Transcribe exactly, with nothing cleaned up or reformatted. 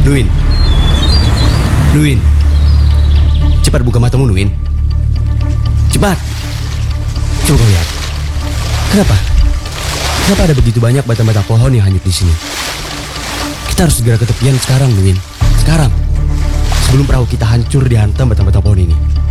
Nuin. Nuin. Cepat buka matamu, Nuin. Cepat. Coba kau lihat. Kenapa? Kenapa ada begitu banyak batang-batang pohon yang hanyut di sini? Kita harus segera ke tepian sekarang, Nuin. Sekarang. Sebelum perahu kita hancur dihantam batang-batang pohon ini.